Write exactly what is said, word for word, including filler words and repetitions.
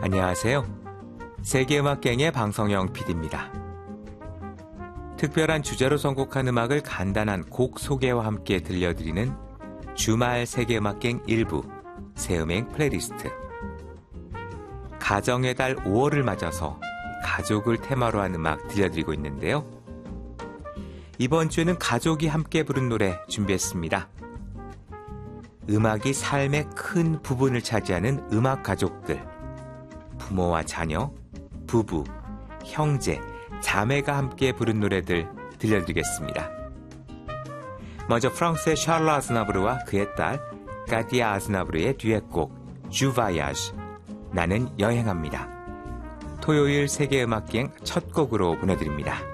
안녕하세요. 세계음악갱의 방성영 피디입니다. 특별한 주제로 선곡한 음악을 간단한 곡 소개와 함께 들려드리는 주말 세계음악갱 일부 새음행 플레이리스트. 가정의 달 오월을 맞아서 가족을 테마로 한 음악 들려드리고 있는데요. 이번 주에는 가족이 함께 부른 노래 준비했습니다. 음악이 삶의 큰 부분을 차지하는 음악 가족들, 부모와 자녀, 부부, 형제, 자매가 함께 부른 노래들 들려드리겠습니다. 먼저 프랑스의 샤를르 아즈나브르와 그의 딸 가디아 아즈나브르의 듀엣곡 주 바야즈, 나는 여행합니다. 토요일 세계음악기행 첫 곡으로 보내드립니다.